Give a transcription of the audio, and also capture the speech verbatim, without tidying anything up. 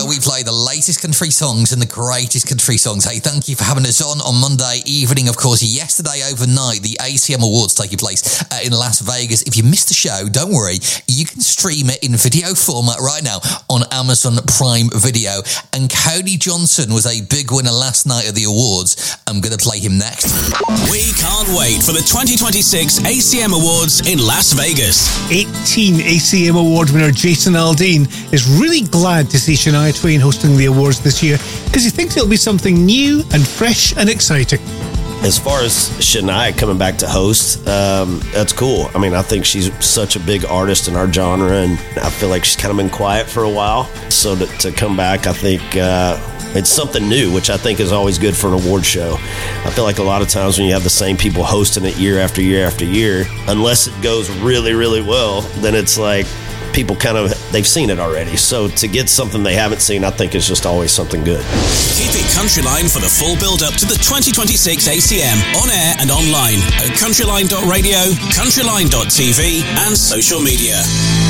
we play the latest country songs and the greatest country songs. Hey, thank you for having us on on Monday evening. Of course, yesterday overnight, the A C M Awards taking place uh, in Las Vegas. If you missed the show, don't worry. You can stream it in video format right now on Amazon Prime Video. And Cody Johnson was a big winner last night at the awards. I'm going to play him next. We can't wait for the twenty twenty-six A C M Awards in Las Vegas. eighteen A C M Award winner Jason Aldean is really glad to see Shania Twain hosting the awards this year because he thinks it'll be something new and fresh and exciting. As far as Shania coming back to host, um, that's cool. I mean, I think she's such a big artist in our genre, and I feel like she's kind of been quiet for a while. So to, to come back, I think uh, it's something new, which I think is always good for an award show. I feel like a lot of times when you have the same people hosting it year after year after year, unless it goes really, really well, then it's like people kind of, they've seen it already. So to get something they haven't seen, I think is just always something good. Keep it Countryline for the full build-up to the twenty twenty-six A C M, on air and online at countryline dot radio, countryline dot t v and social media.